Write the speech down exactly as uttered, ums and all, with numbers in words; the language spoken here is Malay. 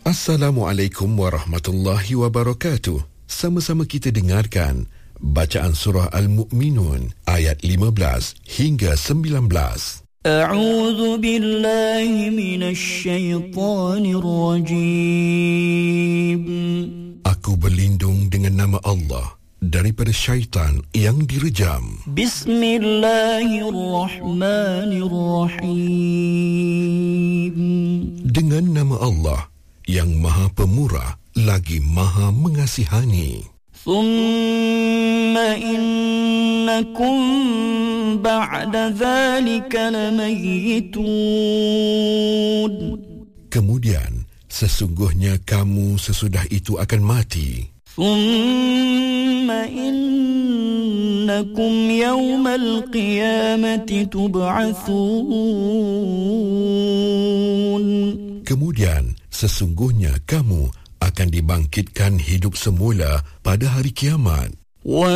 Assalamualaikum warahmatullahi wabarakatuh. Sama-sama kita dengarkan bacaan surah Al-Mu'minun ayat lima belas hingga sembilan belas. A'udzu billahi minasy syaithanir rajim. Aku berlindung dengan nama Allah daripada syaitan yang direjam. Bismillahirrahmanirrahim. Dengan nama Allah yang Maha Pemurah lagi Maha Mengasihani. Thumma innakum ba'da dhalika lamayitun. Kemudian sesungguhnya kamu sesudah itu akan mati. Thumma innakum yawmal qiyamati tub'atsun. Kemudian sesungguhnya kamu akan dibangkitkan hidup semula pada hari kiamat.